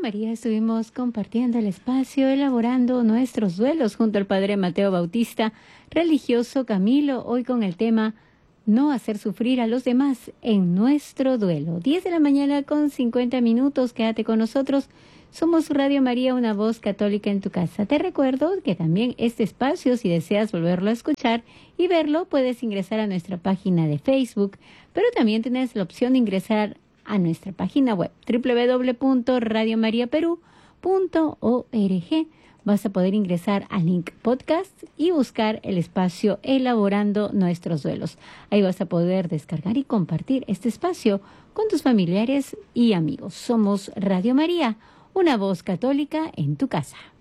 María estuvimos compartiendo el espacio, elaborando nuestros duelos junto al Padre Mateo Bautista, religioso Camilo, hoy con el tema no hacer sufrir a los demás en nuestro duelo. 10 de la mañana con 50 minutos, quédate con nosotros. Somos Radio María, una voz católica en tu casa. Te recuerdo que también este espacio, si deseas volverlo a escuchar y verlo, puedes ingresar a nuestra página de Facebook, pero también tienes la opción de ingresar a nuestra página web www.radiomariaperú.org. Vas a poder ingresar al link podcast y buscar el espacio Elaborando Nuestros Duelos. Ahí vas a poder descargar y compartir este espacio con tus familiares y amigos. Somos Radio María, una voz católica en tu casa.